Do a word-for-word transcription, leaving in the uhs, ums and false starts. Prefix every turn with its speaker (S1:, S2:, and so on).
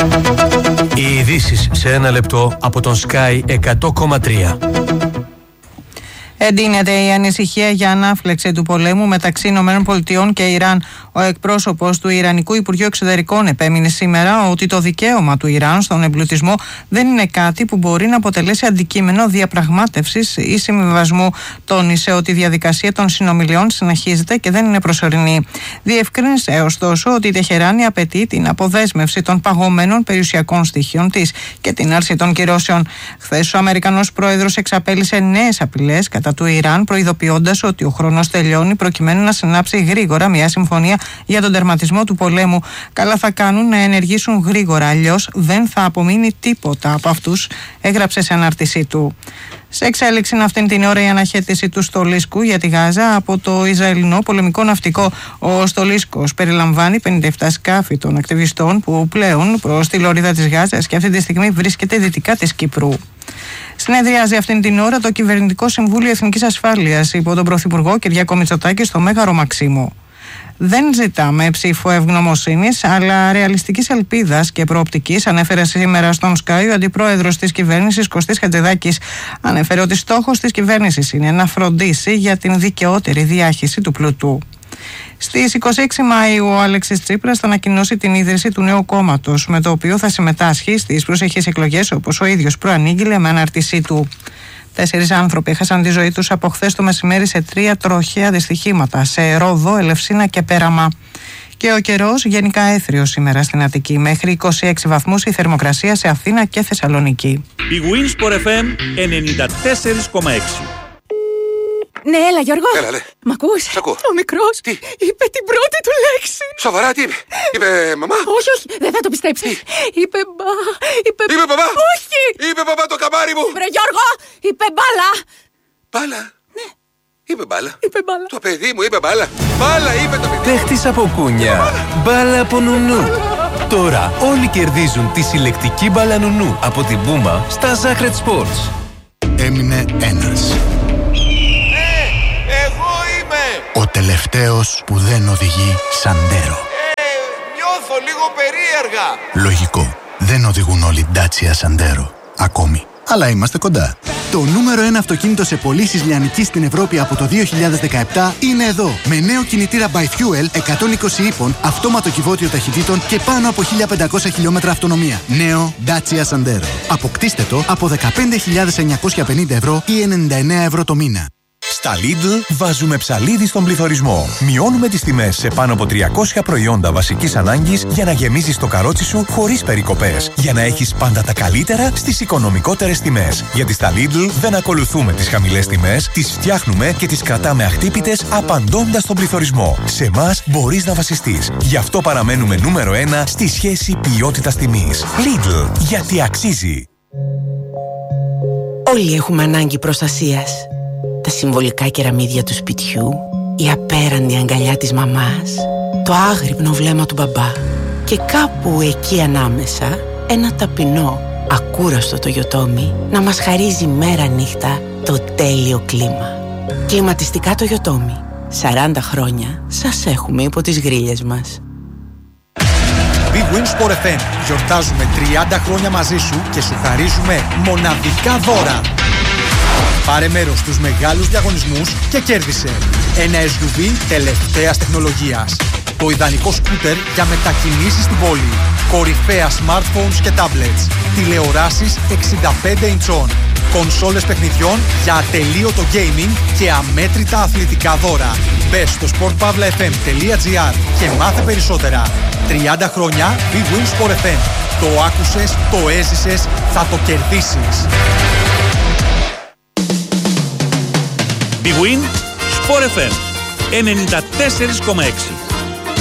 S1: Οι ειδήσεις σε ένα λεπτό από τον Sky εκατό κόμμα τρία.
S2: Εντείνεται η ανησυχία για ανάφλεξη του πολέμου μεταξύ ΗΠΑ και Ιράν. Ο εκπρόσωπος του Ιρανικού Υπουργείου Εξωτερικών επέμεινε σήμερα ότι το δικαίωμα του Ιράν στον εμπλουτισμό δεν είναι κάτι που μπορεί να αποτελέσει αντικείμενο διαπραγμάτευσης ή συμβιβασμού. Τόνισε ότι η διαδικασία των συνομιλιών συνεχίζεται και δεν είναι προσωρινή. Διευκρίνησε ωστόσο ότι η Τεχεράνη απαιτεί την αποδέσμευση των παγωμένων περιουσιακών στοιχείων της και την άρση των κυρώσεων. Χθες ο Αμερικανός πρόεδρος εξαπέλυσε νέες απειλές κατά του Ιράν, προειδοποιώντας ότι ο χρόνος τελειώνει προκειμένου να συνάψει γρήγορα μια συμφωνία για τον τερματισμό του πολέμου. Καλά θα κάνουν να ενεργήσουν γρήγορα, αλλιώς δεν θα απομείνει τίποτα από αυτούς, έγραψε σε ανάρτησή του. Σε εξέλιξη είναι αυτήν την ώρα η αναχέτηση του Στολίσκου για τη Γάζα από το Ισραηλινό πολεμικό ναυτικό. Ο Στολίσκος περιλαμβάνει πενήντα επτά σκάφη των ακτιβιστών που πλέουν προς τη λωρίδα της Γάζας και αυτή τη στιγμή βρίσκεται δυτικά της Κύπρου. Συνεδριάζει αυτήν την ώρα το Κυβερνητικό Συμβούλιο Εθνικής Ασφάλειας υπό τον Πρωθυπουργό Κυριάκο Μητσοτάκη στο Μέγαρο Μαξίμου. Δεν ζητάμε ψήφο ευγνωμοσύνης, αλλά ρεαλιστικής ελπίδας και προοπτικής, ανέφερε σήμερα στον Sky ο αντιπρόεδρος της κυβέρνησης Κωστής Χατζηδάκης. Ανέφερε ότι στόχος της κυβέρνησης είναι να φροντίσει για την δικαιότερη διάχυση του πλούτου. Στις είκοσι έξι Μαΐου ο Αλέξης Τσίπρας θα ανακοινώσει την ίδρυση του νέου κόμματος, με το οποίο θα συμμετάσχει στις προσεχείς εκλογές, όπως ο ίδιος προανήγγειλε με ανάρτησή του. Τέσσερις άνθρωποι έχασαν τη ζωή τους από χθες το μεσημέρι σε τρία τροχαία δυστυχήματα, σε Ρόδο, Ελευσίνα και Πέραμα. Και ο καιρός γενικά έθριος σήμερα στην Αττική, μέχρι είκοσι έξι βαθμούς η θερμοκρασία σε Αθήνα και Θεσσαλονίκη.
S3: Η Winsport εφ εμ ενενήντα τέσσερα κόμμα έξι.
S4: Ναι, έλα Γιώργο.
S5: Έλα, λέ.
S4: Μ' ακούς?
S5: Σ' ακούω.
S4: Ο μικρός
S5: Τι?
S4: είπε την πρώτη του λέξη.
S5: Σοβαρά, τι είπε? Είπε μαμά?
S4: Όχι, όχι, δεν θα το πιστέψεις. Είπε μπα, είπε...
S5: Είπε μπαμπά?
S4: Όχι.
S5: Είπε μπαμπά το καμάρι μου.
S4: Βρε Γιώργο, είπε μπάλα.
S5: Μπάλα?
S4: Ναι.
S5: Είπε μπάλα.
S4: Είπε μπάλα.
S5: Το παιδί μου είπε μπάλα. Μπάλα είπε το παιδί.
S1: Παίχτης από κούνια, μπάλα από νουνού. Τώρα όλοι κερδίζουν τη συλλεκτική μπάλα νουνού από την Πούμα στα Zacred Sports.
S6: Έμεινε ένας. Ο τελευταίος που δεν οδηγεί Σαντέρο.
S5: Ε, νιώθω λίγο περίεργα.
S6: Λογικό. Δεν οδηγούν όλοι Dacia Σαντέρο. Ακόμη. Αλλά είμαστε κοντά. Το νούμερο ένα αυτοκίνητο σε πωλήσεις λιανικής στην Ευρώπη από το δύο χιλιάδες δεκαεπτά είναι εδώ. Με νέο κινητήρα by Fuel εκατόν είκοσι ύπων, αυτόματο κυβότιο ταχυτήτων και πάνω από χίλια πεντακόσια χιλιόμετρα αυτονομία. Νέο Dacia Sandero. Αποκτήστε το από δεκαπέντε χιλιάδες εννιακόσια πενήντα ευρώ ή ενενήντα εννέα ευρώ το μήνα.
S7: Στα Lidl βάζουμε ψαλίδι στον πληθωρισμό. Μειώνουμε τις τιμές σε πάνω από τριακόσια προϊόντα βασικής ανάγκης για να γεμίζεις το καρότσι σου χωρίς περικοπές. Για να έχεις πάντα τα καλύτερα στις οικονομικότερες τιμές. Γιατί στα Lidl δεν ακολουθούμε τις χαμηλές τιμές, τις φτιάχνουμε και τις κρατάμε αχτύπητες απαντώντας στον πληθωρισμό. Σε εμάς μπορείς να βασιστείς. Γι' αυτό παραμένουμε νούμερο ένα στη σχέση ποιότητας-τιμής. Lidl, γιατί αξίζει.
S8: Όλοι έχουμε ανάγκη προστασίας. Τα συμβολικά κεραμίδια του σπιτιού, η απέραντη αγκαλιά της μαμάς, το άγρυπνο βλέμμα του μπαμπά και κάπου εκεί ανάμεσα ένα ταπεινό, ακούραστο το Toyotomi να μας χαρίζει μέρα νύχτα το τέλειο κλίμα. Κλιματιστικά το Toyotomi. σαράντα χρόνια σας έχουμε υπό τις γρίλες μας.
S9: Big Win Sport εφ εμ. Γιορτάζουμε τριάντα χρόνια μαζί σου και σου χαρίζουμε μοναδικά δώρα. Πάρε μέρος στους μεγάλους διαγωνισμούς και κέρδισε ένα ες γιου βι τελευταίας τεχνολογίας, το ιδανικό σκούτερ για μετακινήσεις στην πόλη, κορυφαία smartphones και tablets, τηλεοράσεις εξήντα πέντε ιντσών, κονσόλες παιχνιδιών για ατελείωτο gaming και αμέτρητα αθλητικά δώρα. Μπες στο sport pavla f m τελεία g r και μάθε περισσότερα. τριάντα χρόνια Big Win Sport εφ εμ. Το άκουσες, το έζησες, θα το κερδίσεις.
S3: Big Win Sport εφ εμ ενενήντα τέσσερα κόμμα έξι.